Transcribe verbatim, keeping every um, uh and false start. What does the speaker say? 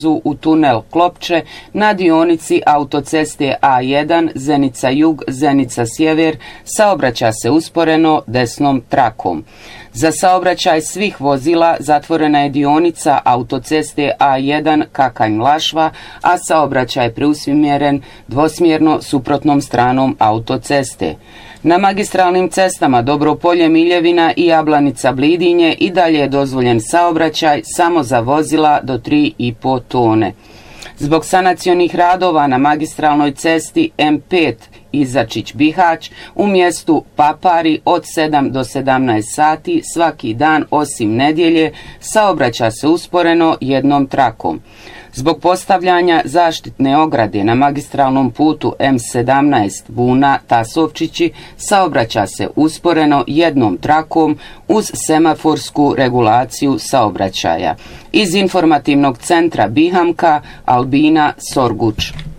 u tunel Klopče na dionici autoceste A jedan Zenica jug, Zenica sjever saobraća se usporeno desnom trakom. Za saobraćaj svih vozila zatvorena je dionica autoceste A jedan Kakanj-Lašva, a saobraćaj preusmjeren dvosmjerno suprotnom stranom autoceste. Na magistralnim cestama Dobropolje-Miljevina i Jablanica-Blidinje i dalje je dozvoljen saobraćaj samo za vozila do tri i po tone. Zbog sanacionih radova na magistralnoj cesti M pet Izačić-Bihać u mjestu Papari od sedam do sedamnaest sati svaki dan osim nedjelje saobraća se usporeno jednom trakom. Zbog postavljanja zaštitne ograde na magistralnom putu M sedamnaest Buna-Tasovčići saobraća se usporeno jednom trakom uz semaforsku regulaciju saobraćaja. Iz informativnog centra Bihamka Albina Sorguč.